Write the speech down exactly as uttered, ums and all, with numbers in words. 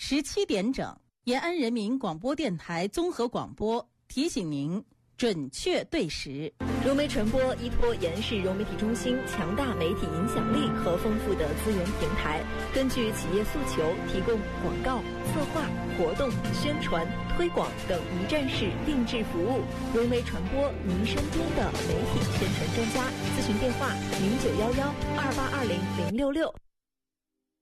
十七点整，延安人民广播电台综合广播提醒您准确对时。 融媒传播依托延安市融媒体中心强大媒体影响力和丰富的资源平台，根据企业诉求，提供广告、策划、活动、宣传、推广等一站式定制服务。融媒传播，您身边的媒体宣传专家。咨询电话：零九幺幺二八二零零六六。